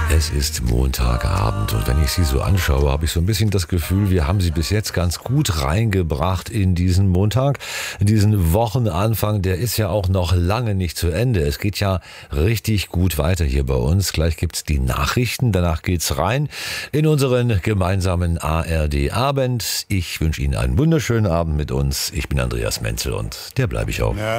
Es ist Montagabend und wenn ich Sie so anschaue, habe ich so ein bisschen das Gefühl, wir haben Sie bis jetzt ganz gut reingebracht in diesen Montag. Diesen Wochenanfang, der ist ja auch noch lange nicht zu Ende. Es geht ja richtig gut weiter hier bei uns. Gleich gibt's die Nachrichten, danach geht's rein in unseren gemeinsamen ARD-Abend. Ich wünsche Ihnen einen wunderschönen Abend mit uns. Ich bin Andreas Menzel und der bleibe ich auch.